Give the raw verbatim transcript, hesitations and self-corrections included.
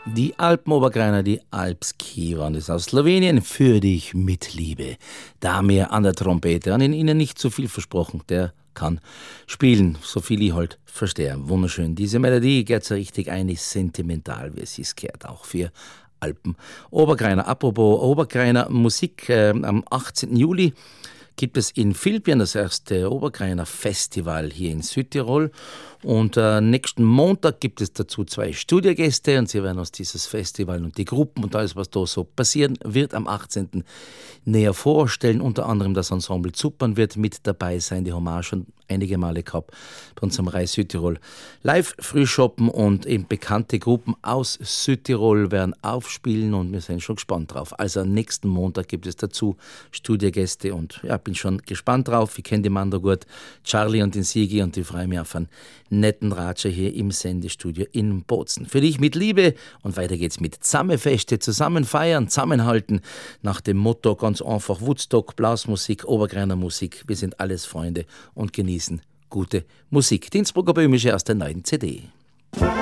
Die Alpen-Obergreiner, die Alpski waren das aus Slowenien, für dich mit Liebe. Damir an der Trompete, an ihnen nicht zu viel versprochen, der kann spielen, so viel ich halt verstehe. Wunderschön, diese Melodie geht so richtig ein, ist sentimental, wie es ist, gehört auch für Alpen. Obergreiner, apropos Obergreiner Musik, äh, am achtzehnten Juli gibt es in Vilbien das erste Obergreiner Festival hier in Südtirol. Und äh, nächsten Montag gibt es dazu zwei Studiogäste und sie werden uns dieses Festival und die Gruppen und alles, was da so passieren wird, am achtzehnten näher vorstellen. Unter anderem das Ensemble Zuppern wird mit dabei sein. Die haben wir auch schon einige Male gehabt bei uns am Reis Südtirol. Live Frühschoppen und eben bekannte Gruppen aus Südtirol werden aufspielen und wir sind schon gespannt drauf. Also nächsten Montag gibt es dazu Studiogäste und ja, bin schon gespannt drauf. Ich kenne die Mann da gut, Charlie und den Sigi, und ich freue mich auf einen netten Ratscher hier im Sendestudio in Bozen. Für dich mit Liebe und weiter geht's mit Zusammenfeste, zusammen feiern, zusammenhalten, nach dem Motto ganz einfach Woodstock, Blasmusik, Obergreiner Musik. Wir sind alles Freunde und genießen gute Musik. Die Innsbrucker Böhmische aus der neuen C D.